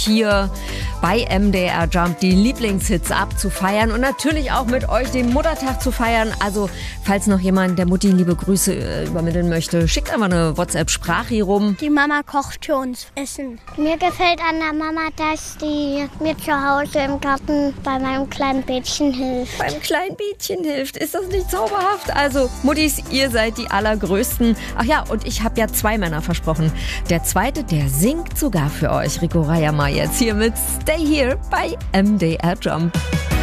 hier bei MDR Jump die Lieblingshits abzufeiern und natürlich auch mit euch den Muttertag zu feiern. Also, falls noch jemand der Mutti liebe Grüße übermitteln möchte, schickt einfach eine WhatsApp-Sprache rum. Die Mama kocht für uns Essen. Mir gefällt an der Mama, dass die mir zu Hause im Garten bei meinem kleinen Bädchen hilft. Beim kleinen Bädchen hilft. Ist das nicht zauberhaft? Also, Muttis, ihr seid die Allergrößten. Ach ja, und ich habe ja 2 Männer versprochen. Der zweite, der singt sogar für euch. Rico Rayama jetzt hier mit Stay Here bei MDR Jump.